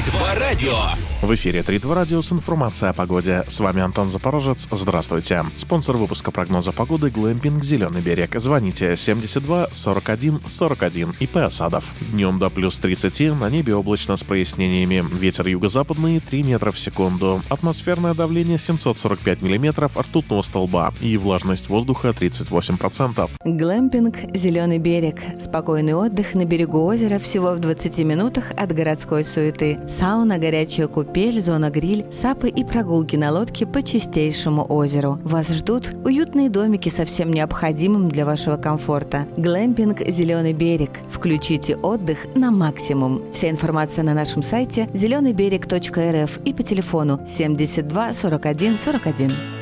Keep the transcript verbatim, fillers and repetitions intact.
Три-два радио. В эфире Три-два радио с информацией о погоде. С вами Антон Запорожец. Здравствуйте. Спонсор выпуска прогноза погоды — Глэмпинг «Зеленый берег». Звоните семьдесят два сорок один сорок один. ИП Осадов. Днем до плюс тридцати, на небе облачно с прояснениями. Ветер юго-западный три метра в секунду. Атмосферное давление семьсот сорок пять миллиметров ртутного столба. И влажность воздуха тридцать восемь процентов. Глэмпинг «Зеленый берег». Спокойный отдых на берегу озера всего в двадцати минутах от городской суеты. Сауна, горячая купель, зона гриль, сапы и прогулки на лодке по чистейшему озеру. Вас ждут уютные домики со всем необходимым для вашего комфорта. Глэмпинг «Зеленый берег». Включите отдых на максимум. Вся информация на нашем сайте зеленый берег точка эр эф и по телефону семьдесят два сорок один сорок один.